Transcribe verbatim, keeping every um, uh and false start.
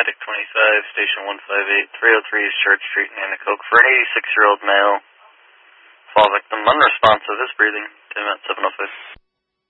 Medic twenty-five, Station one five eight, three oh three Church Street, Nanticoke, for an eighty-six-year-old male. Fall victim unresponsive, is breathing. ten at seven oh five.